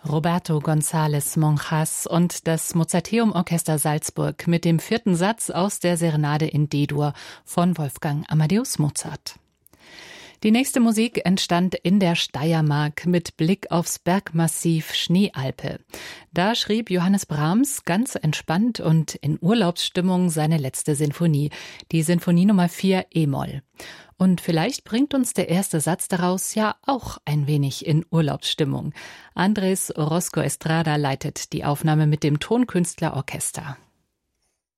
Roberto González Monjas und das Mozarteum Orchester Salzburg mit dem 4. Satz aus der Serenade in D-Dur von Wolfgang Amadeus Mozart. Die nächste Musik entstand in der Steiermark mit Blick aufs Bergmassiv Schneealpe. Da schrieb Johannes Brahms ganz entspannt und in Urlaubsstimmung seine letzte Sinfonie, die Sinfonie Nummer 4 e-Moll. Und vielleicht bringt uns der erste Satz daraus ja auch ein wenig in Urlaubsstimmung. Andrés Orozco Estrada leitet die Aufnahme mit dem Tonkünstlerorchester.